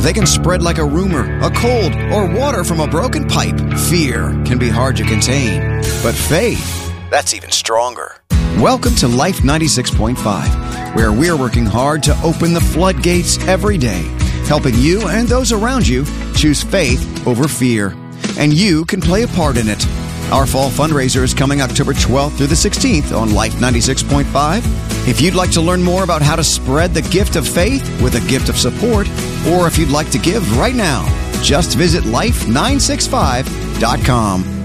They can spread like a rumor, a cold, or water from a broken pipe. Fear can be hard to contain. But faith, that's even stronger. Welcome to Life 96.5, where we're working hard to open the floodgates every day, helping you and those around you choose faith over fear. And you can play a part in it. Our fall fundraiser is coming October 12th through the 16th on Life 96.5. If you'd like to learn more about how to spread the gift of faith with a gift of support, or if you'd like to give right now, just visit life965.com.